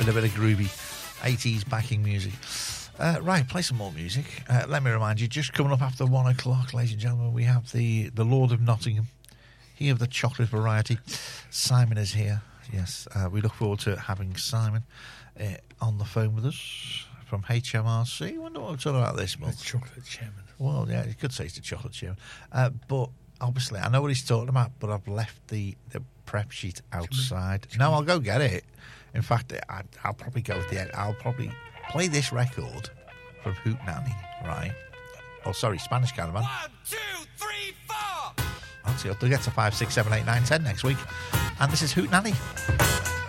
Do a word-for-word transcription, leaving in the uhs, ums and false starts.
with a bit of groovy eighties backing music. Uh, right, play some more music. Uh, let me remind you, just coming up after one o'clock, ladies and gentlemen, we have the, the Lord of Nottingham. He of the chocolate variety. Simon is here. Yes, uh, we look forward to having Simon uh, on the phone with us from H M R C. I wonder what we're talking about this month. The chocolate chairman. Well, yeah, you could say it's the chocolate chairman. Uh, but obviously, I know what he's talking about, but I've left the, the prep sheet outside. No, I'll go get it. In fact, I, I'll probably go with the... I'll probably play this record from Hoot Nanny, right? Oh, sorry, Spanish Caravan. One, two, three, four. I'll see. I'll get to five, six, seven, eight, nine, ten next week. And this is Hoot Nanny.